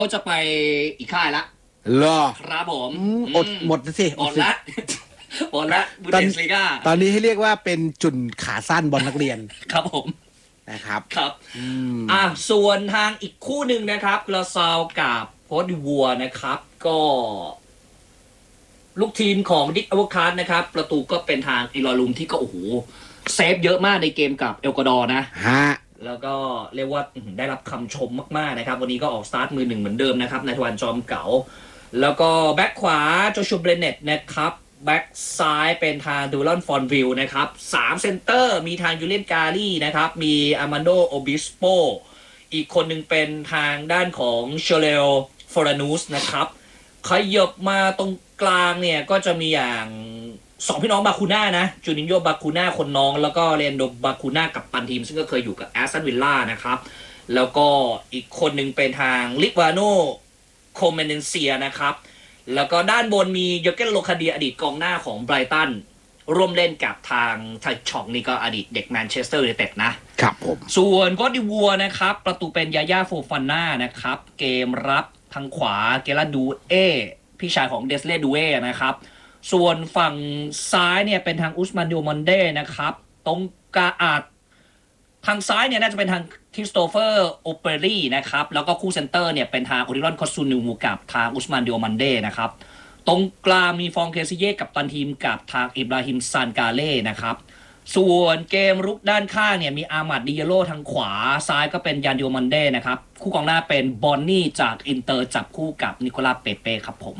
ก็จะไปอีกค่ายละเหรอครับผมอดหมดสิหมดละหมดละบูตอนเดสลีกาตอนนี้ให้เรียกว่าเป็นจุนขาสั้นบอลนักเรียนครับผมนะครับครับอืมส่วนทางอีกคู่หนึ่งนะครับกระซาวกับโคดิวัวนะครับก็ลูกทีมของดิกอเวอร์คาร์นะครับประตูก็เป็นทางอิลอลุมที่ก็โอ้โหเซฟเยอะมากในเกมกับเอลกวาดอร์นะฮะแล้วก็เรียกว่าได้รับคำชมมากๆนะครับวันนี้ก็ออกสตาร์ทมือหนึ่งเหมือนเดิมนะครับนายทวารจอมเก๋าแล้วก็แบ็คขวาโจชูเบรเน็ตนะครับแบ็คซ้ายเป็นทางดูลอนฟอนวิลนะครับ3เซนเตอร์มีทางยูเลียนกาลีนะครับมีอาร์มานโดโอบิสโปอีกคนหนึ่งเป็นทางด้านของเชเลลฟอรานูสนะครับขยับมาตรงกลางเนี่ยก็จะมีอย่างสองพี่น้องบาคูน่านะจูนินโยบาคูน่าคนน้องแล้วก็เรนโดบาคูน่ากับปันทีมซึ่งก็เคยอยู่กับแอสตันวิลล่านะครับแล้วก็อีกคนหนึ่งเป็นทางลิกวาโนโคเมเนเซียนะครับแล้วก็ด้านบนมีเยอร์เกนโลคาเดียอดีตกองหน้าของไบรตันร่วมเล่นกับทางไทช่องนี่ก็อดีตเด็กแมนเชสเตอร์ยูไนเต็ดนะครับผมส่วนก็ดิวัวนะครับประตูเป็นยาย่าโฟฟาน่านะครับเกมรับทางขวาเกลาดูเอพี่ชายของเดสเลดูเอนะครับส่วนฝั่งซ้ายเนี่ยเป็นทางอุสมันดิโอมอนเดนะครับตรงกลางทางซ้ายเนี่ยน่าจะเป็นทางคริสโตเฟอร์โอเปอรี่นะครับแล้วก็คู่เซนเตอร์เนี่ยเป็นทางโอริลอนคอสซูนูมูกับทางอุสมันดิโอมันเดนะครับตรงกลางมีฟองเคซิเย่กับตันทีมกับทางอิบราฮิมซานกาเล่นะครับส่วนเกมรุกด้านข้างเนี่ยมีอามัดดิเยโลทางขวาซ้ายก็เป็นยานดิโอมันเดนะครับคู่กองหน้าเป็นบอนนี่จากอินเตอร์จับคู่กับนิโคลาเปเป้ครับผม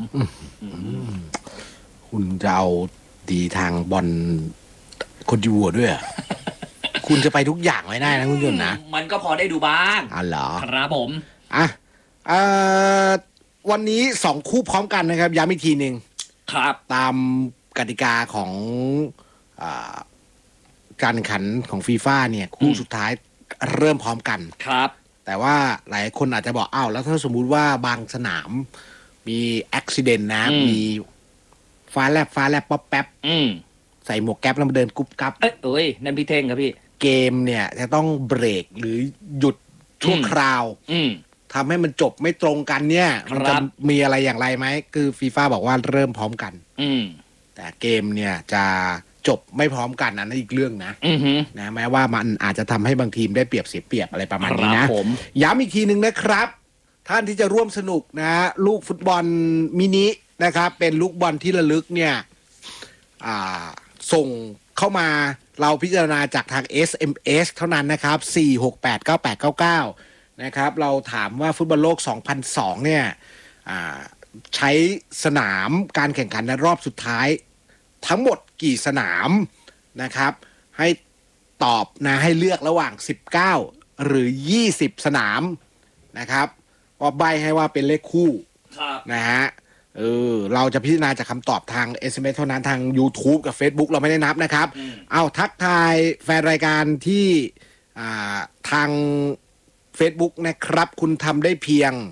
คุณจะเอาดีทางบอลคนดีวัวด้วยคุณจะไปทุกอย่างไม่ได้นะคุณยนต์นะมันก็พอได้ดูบ้างเหรอครับผมอ่ะเอ่อวันนี้2คู่พร้อมกันนะครับย้ำอีกทีหนึ่งครับตามกติกาของอ่าการแข่งขันของฟีฟ่าเนี่ยคู่สุดท้ายเริ่มพร้อมกันครับแต่ว่าหลายคนอาจจะบอกอ้าวแล้วถ้าสมมุติว่าบางสนามมีอุบิเหตุนะมีฟ้าแลบป๊อปแป๊บใส่หมวกแก๊ปแล้วมาเดินกุ๊บกับเอ้ยนั่นพี่เท่งครับพี่เกมเนี่ยจะต้องเบรกหรือหยุดชั่วคราวทำให้มันจบไม่ตรงกันเนี่ยมันจะมีอะไรอย่างไรไหมคือฟีฟ่าบอกว่าเริ่มพร้อมกันแต่เกมเนี่ยจะจบไม่พร้อมกันนั่นอีกเรื่องนะแม้ว่ามันอาจจะทำให้บางทีมได้เปรียบเสียเปรียบอะไรประมาณนี้นะย้ำอีกทีหนึ่งนะครับท่านที่จะร่วมสนุกนะลูกฟุตบอลมินินะครับเป็นลูกบอลที่ระลึกเนี่ยส่งเข้ามาเราพิจารณาจากทาง SMS เท่านั้นนะครับ4689899นะครับเราถามว่าฟุตบอลโลก2002เนี่ยใช้สนามการแข่งขันในรอบสุดท้ายทั้งหมดกี่สนามนะครับให้ตอบนะให้เลือกระหว่าง19หรือ20สนามนะครับก็ใบให้ว่าเป็นเลขคู่นะฮะเราจะพิจารณาจากคำตอบทาง SMS เท่านั้นทาง YouTube กับ Facebook เราไม่ได้นับนะครับเอาทักทายแฟนรายการที่ทาง Facebook นะครับคุณทำได้เพียง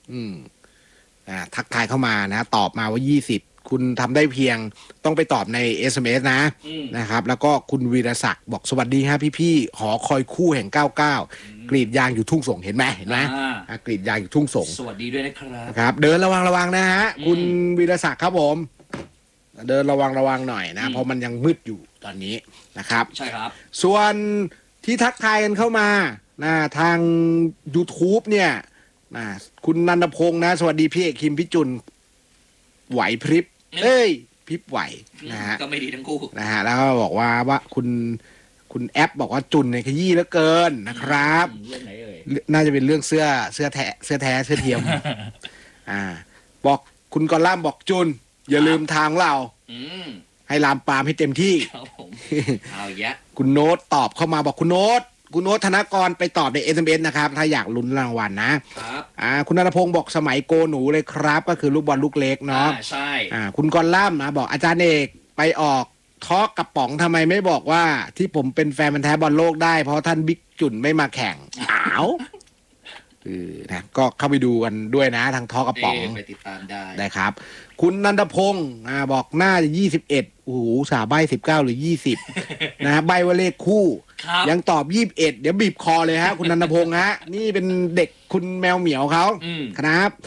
ทักทายเข้ามานะตอบมาว่า20คุณทำได้เพียงต้องไปตอบใน SMS นะครับแล้วก็คุณวีรศักดิ์บอกสวัสดีฮะพี่ๆหอคอยคู่แห่ง99กรีดยางอยู่ทุ่งสงเห็นไหมกรีดยางอยู่ทุ่งสงสวัสดีด้วยนะครับครับเดินระวังนะฮะคุณวีรศักดิ์ครับผมเดินระวังหน่อยนะเพราะมันยังมืดอยู่ตอนนี้นะครับใช่ครับส่วนที่ทักทายกันเข้ามานะทาง YouTube เนี่ยคุณนันทพงษ์นะสวัสดีพี่เอกคิมพี่จุนไหวพริบพริบไหวนะฮะก็ไม่ดีทั้งคู่นะฮะแล้วก็บอกว่าคุณแอปบอกว่าจุนในขยี้เหลือเกินนะครับเรื่องไหนเอ่ยน่าจะเป็นเรื่องเสื้อแท้เสื้อเทียมบอกคุณกอล่ามบอกจุนอย่าลืมทางเราให้ลามปามให้เต็มที่เอาแยะคุณโน้ตตอบเข้ามาบอกคุณโน้ตธนกรไปตอบใน SMS นะครับถ้าอยากลุ้นรางวัลนะครับคุณณรพงศ์บอกสมัยโกหนูเลยครับก็คือลูกบอลลูกเล็กเนาะใช่คุณกรล่ามนะบอกอาจารย์เอกไปออกทอล์กกระป๋องทำไมไม่บอกว่าที่ผมเป็นแฟนมันแท้บอลโลกได้เพราะท่านบิ๊กจุนไม่มาแข่งนะก็เข้าไปดูกันด้วยนะทางทอกระป๋องไปติดตามได้นะครับ คุณนันทพงศ์บอกหน้าจะ21โอ้โหสาใบ19 หรือ 20 นะใบว่าเลขคู่ครับยังตอบ 21 เดี๋ยวบีบคอเลยฮะ คุณนันทพงศ์ฮะ นี่เป็นเด็กคุณแมวเหมียวเขาอืมครับ